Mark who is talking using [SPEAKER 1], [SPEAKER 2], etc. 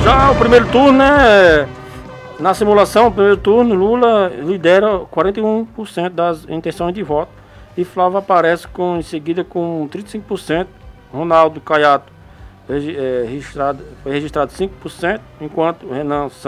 [SPEAKER 1] Já o primeiro turno, né? Na simulação, o primeiro turno, Lula lidera 41% das intenções de voto e Flávio aparece em seguida com 35%. Ronaldo Caiado foi registrado 5%, enquanto Renan